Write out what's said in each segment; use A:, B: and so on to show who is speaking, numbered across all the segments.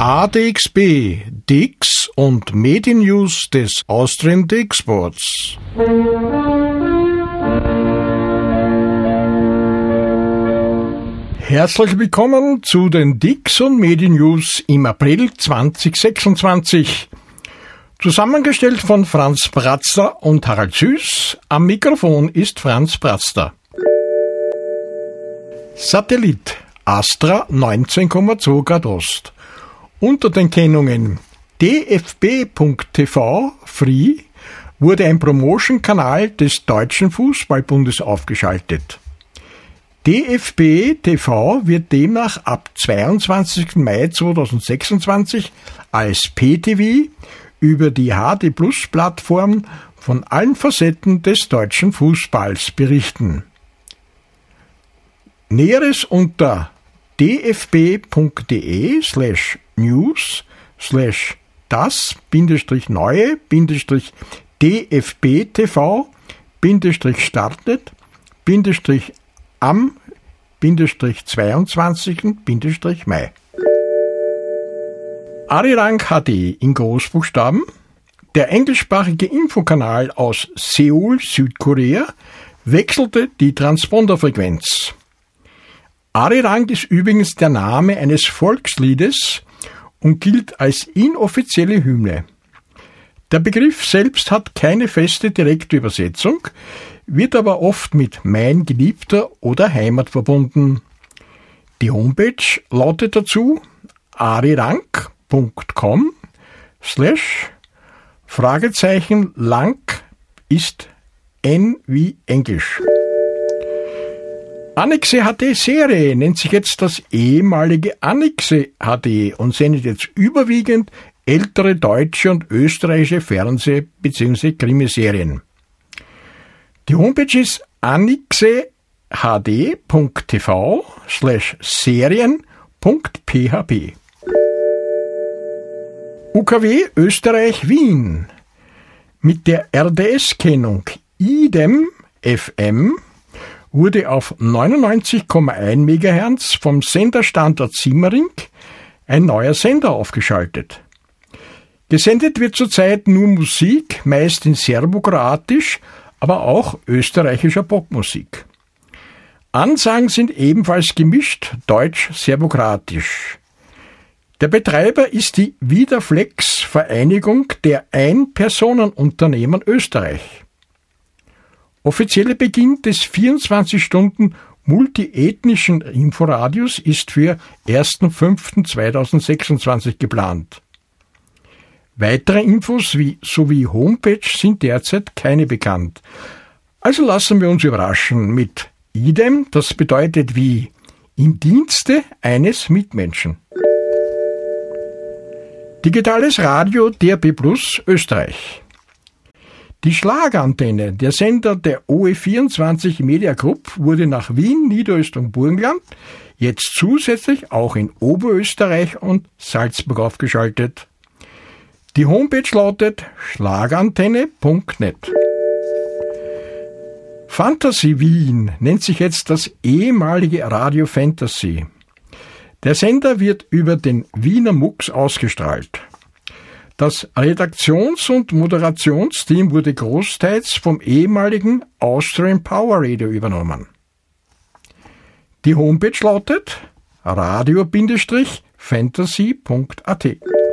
A: ADXB, Dix und Mediennews des Austrian Dixports. Herzlich willkommen zu den Dix und Mediennews im April 2026. Zusammengestellt von Franz Bratzler und Harald Süß. Am Mikrofon ist Franz Bratzler. Satellit Astra 19,2 Grad Ost. Unter den Kennungen DFB.TV Free wurde ein Promotion-Kanal des Deutschen Fußballbundes aufgeschaltet. DFB TV wird demnach ab 22. Mai 2026 als PTV über die HD+-Plattform von allen Facetten des deutschen Fußballs berichten. Näheres unter dfb.de/news/das-dfb-tv-am-22. Arirang HD in Großbuchstaben, der englischsprachige Infokanal aus Seoul, Südkorea, wechselte die Transponderfrequenz. Arirang ist übrigens der Name eines Volksliedes und gilt als inoffizielle Hymne. Der Begriff selbst hat keine feste direkte Übersetzung, wird aber oft mit Mein Geliebter oder Heimat verbunden. Die Homepage lautet dazu arirang.com/lang ist N wie Englisch. Anixe HD Serie nennt sich jetzt das ehemalige Anixe HD und sendet jetzt überwiegend ältere deutsche und österreichische Fernseh- bzw. Krimiserien. Die Homepage ist anixehd.tv/serien.php. UKW Österreich Wien mit der RDS-Kennung IDEM FM wurde auf 99,1 MHz vom Senderstandort Simmering ein neuer Sender aufgeschaltet. Gesendet wird zurzeit nur Musik, meist in Serbokroatisch, aber auch österreichischer Popmusik. Ansagen sind ebenfalls gemischt deutsch-serbokroatisch. Der Betreiber ist die Vidaflex Vereinigung der Ein-Personen-Unternehmen Österreich. Offizieller Beginn des 24-Stunden-multiethnischen Inforadios ist für 1.5.2026 geplant. Weitere Infos sowie Homepage sind derzeit keine bekannt. Also lassen wir uns überraschen mit IDEM, das bedeutet wie im Dienste eines Mitmenschen. Digitales Radio DRB+ Österreich. Die Schlagerantenne, der Sender der OE24 Media Group, wurde nach Wien, Niederösterreich und Burgenland jetzt zusätzlich auch in Oberösterreich und Salzburg aufgeschaltet. Die Homepage lautet schlagerantenne.net. Fantasy Wien nennt sich jetzt das ehemalige Radio Fantasy. Der Sender wird über den Wiener MUX ausgestrahlt. Das Redaktions- und Moderationsteam wurde großteils vom ehemaligen Austrian Power Radio übernommen. Die Homepage lautet radio-fantasy.at.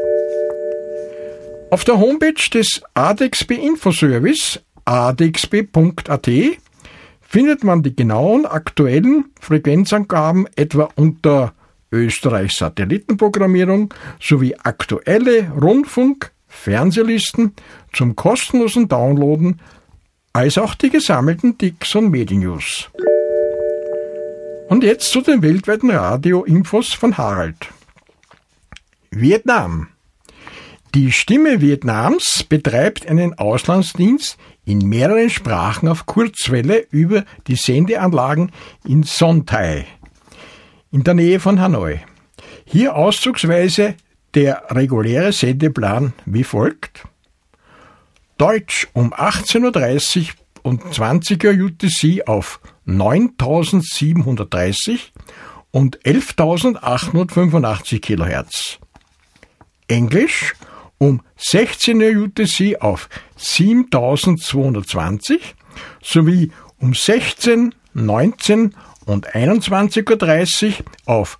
A: Auf der Homepage des ADXB Infoservice adxb.at findet man die genauen aktuellen Frequenzangaben etwa unter Österreichs Satellitenprogrammierung sowie aktuelle Rundfunk-, Fernsehlisten zum kostenlosen Downloaden, als auch die gesammelten Dix- und Mediennews. Und jetzt zu den weltweiten Radio-Infos von Harald. Vietnam. Die Stimme Vietnams betreibt einen Auslandsdienst in mehreren Sprachen auf Kurzwelle über die Sendeanlagen in Son Tay, in der Nähe von Hanoi. Hier auszugsweise der reguläre Sendeplan wie folgt. Deutsch um 18.30 Uhr und 20 Uhr UTC auf 9730 und 11.885 kHz. Englisch um 16 Uhr UTC auf 7220 sowie um 16, 19 und 21.30 Uhr auf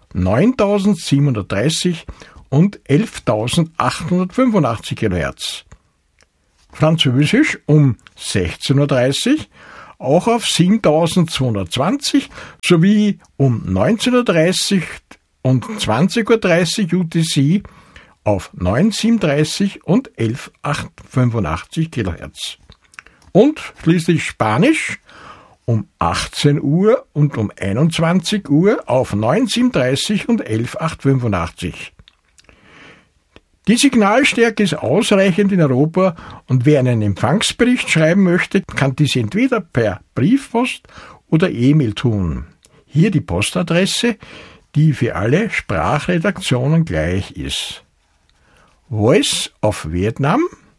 A: 9730 und 11.885 kHz. Französisch um 16.30 Uhr auch auf 7220 sowie um 19.30 Uhr und 20.30 Uhr UTC auf 9730 und 11.885 kHz. Und schließlich Spanisch um 18 Uhr und um 21 Uhr auf 9730 und 11.885. Die Signalstärke ist ausreichend in Europa und wer einen Empfangsbericht schreiben möchte, kann dies entweder per Briefpost oder E-Mail tun. Hier die Postadresse, die für alle Sprachredaktionen gleich ist. Voice of Vietnam,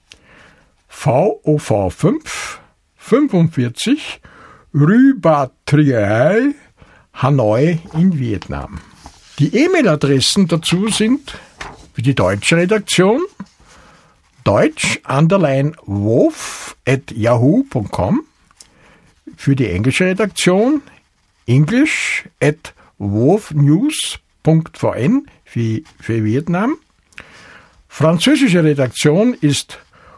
A: VOV 5, 45, Rue Ba Trier, Hanoi in Vietnam. Die E-Mail-Adressen dazu sind für die deutsche Redaktion deutsch_wof@yahoo.com, für die englische Redaktion english@wofnews.vn für Vietnam. Französische Redaktion ist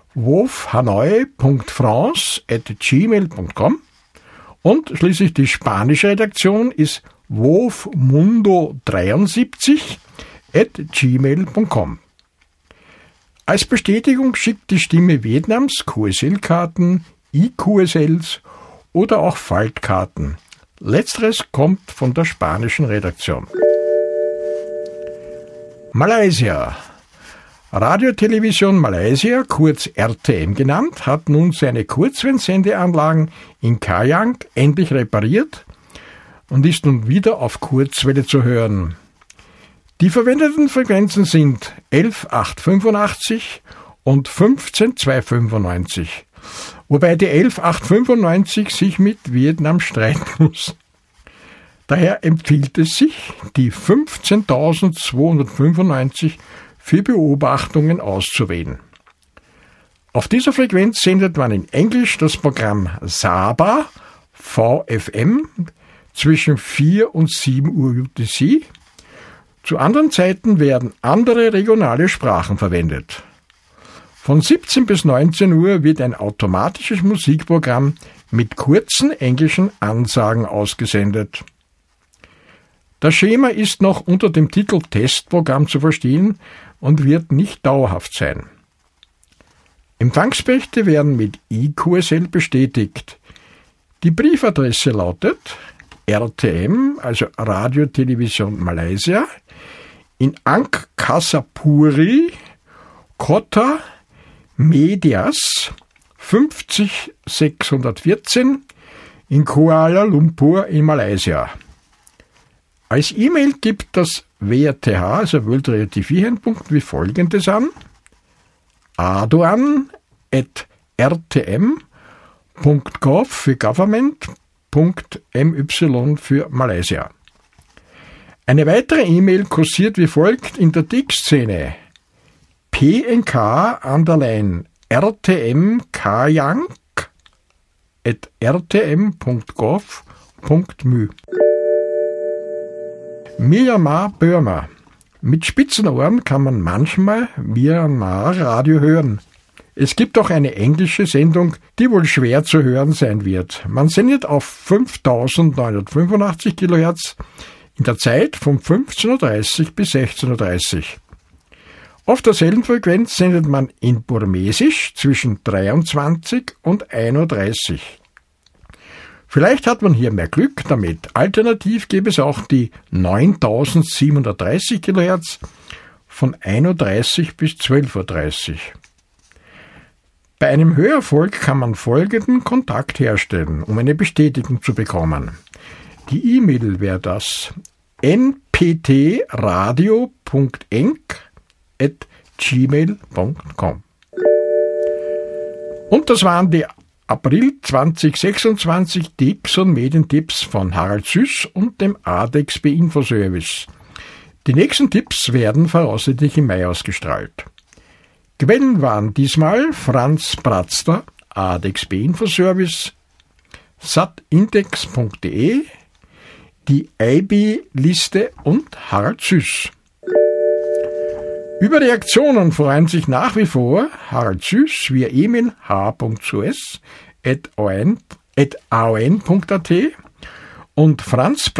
A: wofhanoi.france@gmail.com und schließlich die spanische Redaktion ist wofmundo73@gmail.com. Als Bestätigung schickt die Stimme Vietnams QSL-Karten, IQSLs oder auch Faltkarten. Letzteres kommt von der spanischen Redaktion. Malaysia. Radio Television Malaysia, kurz RTM genannt, hat nun seine Kurzwellensendeanlagen in Kajang endlich repariert und ist nun wieder auf Kurzwelle zu hören. Die verwendeten Frequenzen sind 11.885 und 15.295, wobei die 11.895 sich mit Vietnam streiten muss. Daher empfiehlt es sich, die 15.295 für Beobachtungen auszuwählen. Auf dieser Frequenz sendet man in Englisch das Programm Sabah VFM zwischen 4 und 7 Uhr UTC. Zu anderen Zeiten werden andere regionale Sprachen verwendet. Von 17 bis 19 Uhr wird ein automatisches Musikprogramm mit kurzen englischen Ansagen ausgesendet. Das Schema ist noch unter dem Titel Testprogramm zu verstehen und wird nicht dauerhaft sein. Empfangsberichte werden mit IQSL bestätigt. Die Briefadresse lautet RTM, also Radio Television Malaysia, in Angkasapuri, Kota, Medias, 50614 in Kuala Lumpur in Malaysia. Als E-Mail gibt das WRTH, also World Radio TV, wie folgendes an: aduan@rtm.gov für Government.my für Malaysia. Eine weitere E-Mail kursiert wie folgt in der Dick-Szene: pnk_kajang@rtm.gov.my. Myanmar, Burma. Mit spitzen Ohren kann man manchmal Myanmar-Radio hören. Es gibt auch eine englische Sendung, die wohl schwer zu hören sein wird. Man sendet auf 5985 kHz in der Zeit von 15.30 Uhr bis 16.30 Uhr. Auf derselben Frequenz sendet man in Burmesisch zwischen 23 und 1.30 Uhr. Vielleicht hat man hier mehr Glück damit. Alternativ gäbe es auch die 9730 kHz von 1.30 Uhr bis 12.30 Uhr. Bei einem Hörerfolg kann man folgenden Kontakt herstellen, um eine Bestätigung zu bekommen. Die E-Mail wäre das nptradio.enk@gmail.com. Und das waren die April 2026 Tipps und Medientipps von Harald Süß und dem ADEX-B Infoservice. Die nächsten Tipps werden voraussichtlich im Mai ausgestrahlt. Quellen waren diesmal Franz Bratzter, ADXB Infoservice, satindex.de, die IB-Liste und Harald Süß. Über Reaktionen freuen sich nach wie vor Harald Süß via E-Mail h.sus@aon.at und Franz